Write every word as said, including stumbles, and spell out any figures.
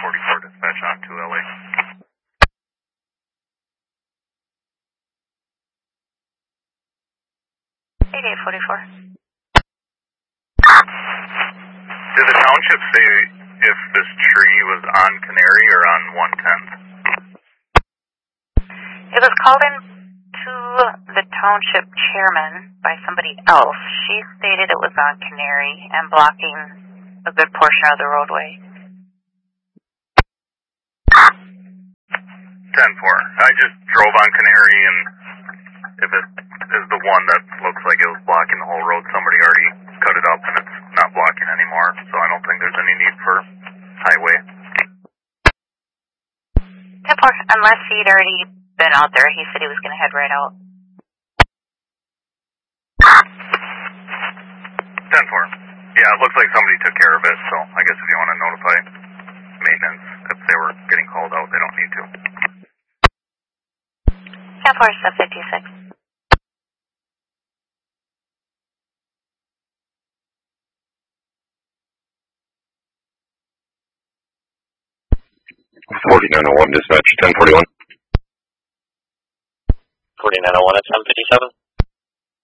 forty-four dispatch on to L A. eighty-eight forty-four. Did the township say if this tree was on Canary or on one tenth? It was called in to the township chairman by somebody else. She stated it was on Canary and blocking a good portion of the roadway. ten four. I just drove on Canary, and if it is the one that looks like it was blocking the whole road, somebody already cut it up and it's not blocking anymore, so I don't think there's any need for highway. ten four, unless he'd already been out there, he said he was going to head right out. ten four. Yeah, it looks like somebody took care of it, so I guess if you want to notify maintenance if they were getting called out, they don't need to. ten four, sub fifty-six. forty-nine oh one dispatch, ten forty-one. forty-nine oh one at ten fifty-seven.